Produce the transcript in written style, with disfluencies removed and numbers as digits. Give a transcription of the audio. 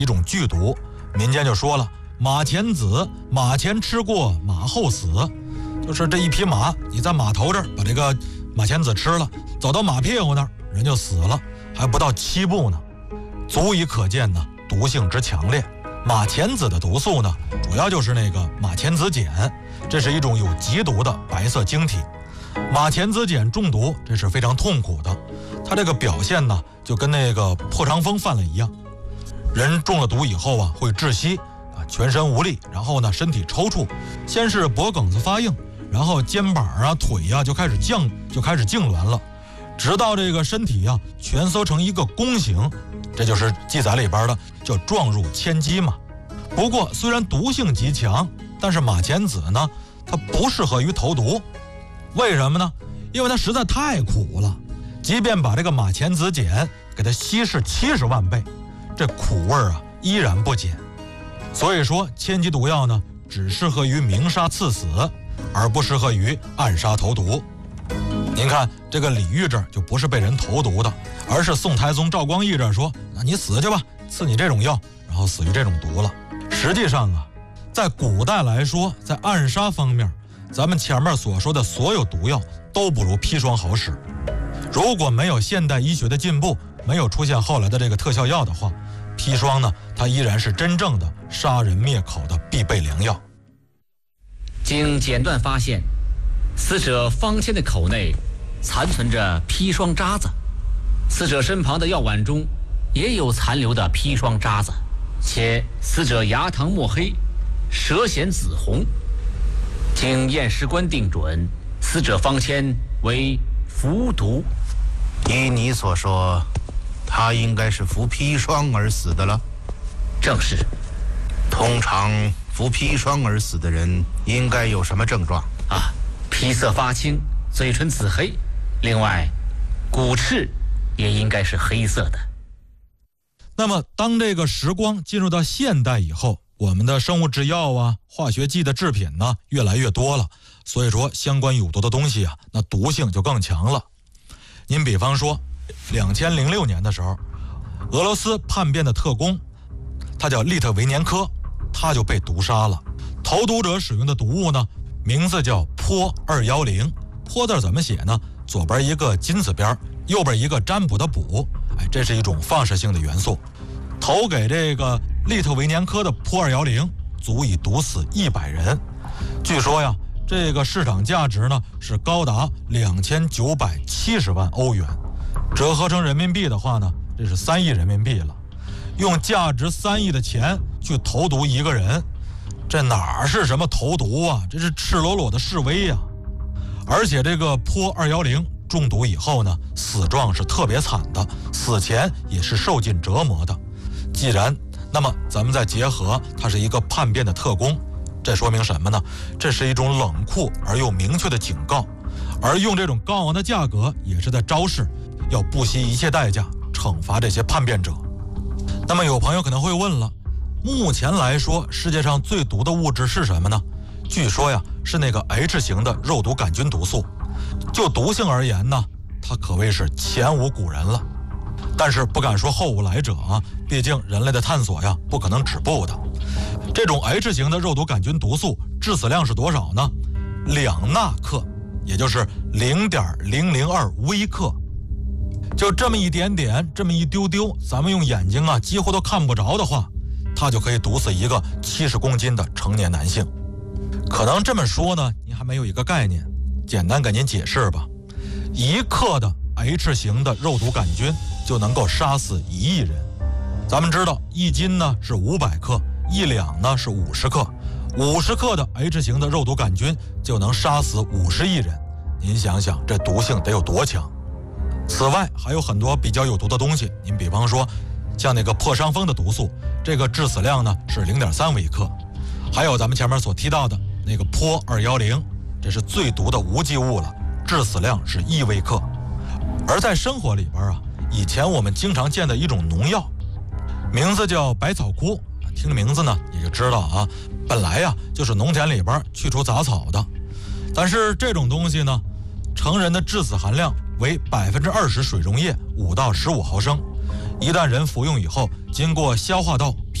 一种剧毒。民间就说了，马前子，马前吃过，马后死，就是这一匹马，你在马头这儿把这个马前子吃了，走到马屁股那儿人就死了，还不到7步呢，足以可见呢毒性之强烈。马前子的毒素呢，主要就是那个马前子碱，这是一种有极毒的白色晶体。马前子碱中毒，这是非常痛苦的，它这个表现呢，就跟那个破伤风犯了一样。人中了毒以后啊，会窒息啊，全身无力，然后呢，身体抽搐，先是脖梗子发硬，然后肩膀啊、腿啊就开始痉挛了，直到这个身体啊蜷缩成一个弓形，这就是记载里边的叫状入千机嘛。不过虽然毒性极强，但是马前子呢，它不适合于投毒。为什么呢？因为它实在太苦了，即便把这个马前子碱给它稀释70万倍，这苦味啊依然不减。所以说千机毒药呢，只适合于明杀刺死，而不适合于暗杀投毒。您看这个李煜这儿就不是被人投毒的，而是宋太宗赵光义这儿说，那你死去吧，赐你这种药，然后死于这种毒了。实际上啊，在古代来说，在暗杀方面，咱们前面所说的所有毒药都不如砒霜好使。如果没有现代医学的进步，没有出现后来的这个特效药的话，砒霜呢，它依然是真正的杀人灭口的必备良药。 经检断发现，死者方谦的口内残存着砒霜渣子，死者身旁的药碗中也有残留的砒霜渣子，且死者牙膛墨黑，舌显紫红。经验尸官定准，死者方谦为服毒。 依你所说，他应该是服砒霜而死的了。 正是。 通常服砒霜而死的人应该有什么症状啊？皮色发青，嘴唇紫黑，另外骨翅也应该是黑色的。 那么当这个时光进入到现代以后，我们的生物制药啊、化学剂的制品呢越来越多了，所以说相关有毒的东西啊，那毒性就更强了。您比方说2006年的时候，俄罗斯叛变的特工，他叫利特维年科，他就被毒杀了。投毒者使用的毒物呢，名字叫钋210。钋字怎么写呢？左边一个金字边，右边一个占卜的卜，这是一种放射性的元素。投给这个利特维年科的钋210足以毒死100人。据说呀，这个市场价值呢是高达2970万欧元，折合成人民币的话呢，这是3亿人民币了。用价值3亿的钱去投毒一个人，这哪是什么投毒啊，这是赤裸裸的示威呀！而且这个钋210中毒以后呢，死状是特别惨的，死前也是受尽折磨的。既然，那么咱们再结合他是一个叛变的特工，这说明什么呢？这是一种冷酷而又明确的警告，而用这种高昂的价格也是在昭示要不惜一切代价惩罚这些叛变者。那么有朋友可能会问了，目前来说世界上最毒的物质是什么呢？据说呀，是那个 H 型的肉毒杆菌毒素。就毒性而言呢，它可谓是前无古人了。但是不敢说后无来者啊，毕竟人类的探索呀不可能止步的。这种 H 型的肉毒杆菌毒素致死量是多少呢？2纳克，也就是0.002微克。就这么一点点，这么一丢丢，咱们用眼睛啊几乎都看不着的话，它就可以毒死一个70公斤的成年男性。可能这么说呢，您还没有一个概念，简单给您解释吧。1克的 H 型的肉毒杆菌就能够杀死1亿人。咱们知道1斤呢是500克，1两呢是50克，50克的 H 型的肉毒杆菌就能杀死50亿人。您想想这毒性得有多强。此外还有很多比较有毒的东西，您比方说像那个破伤风的毒素，这个致死量呢是0.3微克。还有咱们前面所提到的那个钋210，这是最毒的无机物了，致死量是1微克。而在生活里边啊，以前我们经常见的一种农药，名字叫百草枯，听着名字呢也就知道啊，本来呀就是农田里边去除杂草的。但是这种东西呢，成人的致死含量为20%水溶液5到15毫升， 一旦人服用以后，经过消化道